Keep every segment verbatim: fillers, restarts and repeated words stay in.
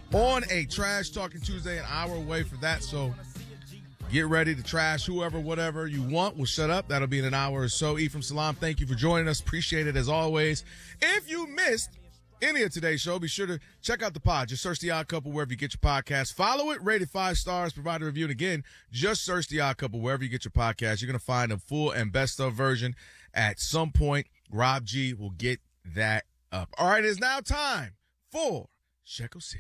on a Trash Talking Tuesday, an hour away for that. So get ready to trash whoever, whatever you want. We'll shut up. That'll be in an hour or so. Ephraim Salam, thank you for joining us. Appreciate it as always. If you missed any of today's show, be sure to check out the pod. Just search The Odd Couple wherever you get your podcast. Follow it, rate it five stars, provide a review. And again, just search The Odd Couple wherever you get your podcast. You're going to find a full and best of version at some point. Rob G will get that up. All right, it is now time for Shekel City.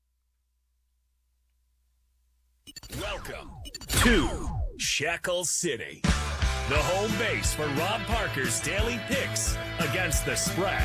Welcome to Shekel City, the home base for Rob Parker's daily picks against the spread.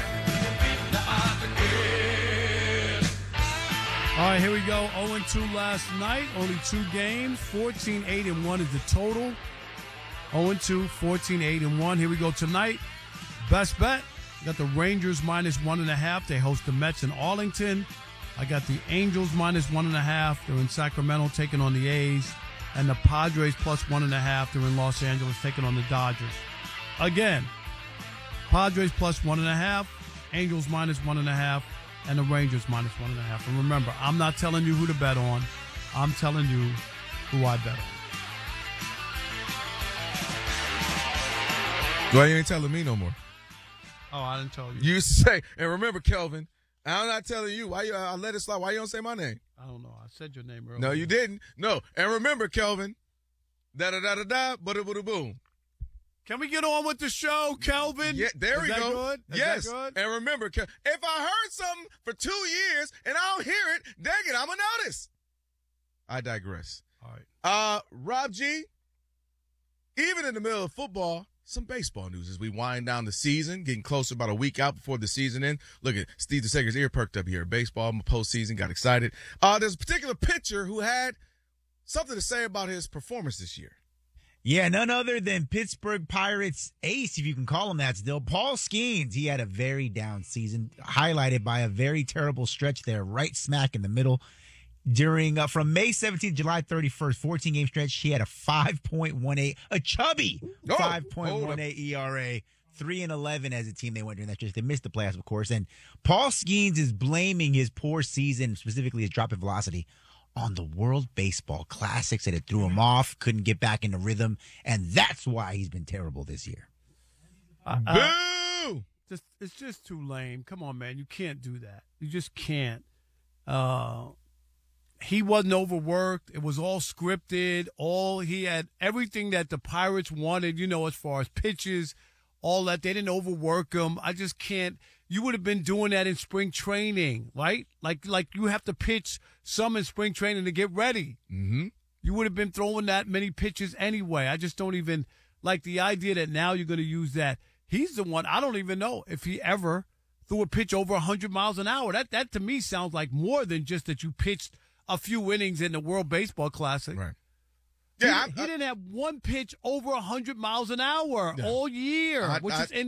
All right, here we go. oh and two last night. Only two games. fourteen eight and one is the total. oh and two, fourteen eight and one. Here we go tonight. Best bet. Got the Rangers minus one and a half. They host the Mets in Arlington. I got the Angels minus one and a half. They're in Sacramento taking on the A's. And the Padres plus one and a half. They're in Los Angeles taking on the Dodgers. Again, Padres plus one and a half. Angels minus one and a half. And the Rangers minus one and a half. And remember, I'm not telling you who to bet on. I'm telling you who I bet on. Well, you ain't telling me no more. Oh, I didn't tell you. You used to say, and remember, Kelvin, I'm not telling you. Why you? I let it slide. Why you don't say my name? I don't know. I said your name earlier. No, you didn't. No. And remember, Kelvin, da-da-da-da-da, bada-bada-boom. Can we get on with the show, Kelvin? Yeah, there Is we that go. Good? Is yes. that good? And remember, Kel- if I heard something for two years and I don't hear it, dang it, I'm going to notice. I digress. All right. Uh, Rob G, even in the middle of football, some baseball news as we wind down the season, getting closer, about a week out before the season ends. Look at Steve DeSager's ear perked up here. Baseball, postseason, got excited. Uh, there's a particular pitcher who had something to say about his performance this year. Yeah, none other than Pittsburgh Pirates ace, if you can call him that still, Paul Skeens. He had a very down season, highlighted by a very terrible stretch there, right smack in the middle. During uh, from May seventeenth to July thirty-first, fourteen-game stretch, he had a five point one eight, a chubby oh, five point one eight E R A, three and eleven as a team they went during that stretch. They missed the playoffs, of course. And Paul Skeens is blaming his poor season, specifically his drop in velocity, on the World Baseball Classics, that it threw him off, couldn't get back into rhythm, and that's why he's been terrible this year. Uh, uh, Boo! Just, it's just too lame. Come on, man. You can't do that. You just can't. Uh, he wasn't overworked. It was all scripted. All he had, everything that the Pirates wanted, you know, as far as pitches, all that. They didn't overwork him. I just can't. You would have been doing that in spring training, right? Like, like you have to pitch some in spring training to get ready. Mm-hmm. You would have been throwing that many pitches anyway. I just don't even like the idea that now you're going to use that. He's the one. I don't even know if he ever threw a pitch over one hundred miles an hour. That, that to me sounds like more than just that you pitched a few innings in the World Baseball Classic. Right. Yeah, Yeah, he, I, I, he didn't have one pitch over one hundred miles an hour yeah. all year, I, which I, is in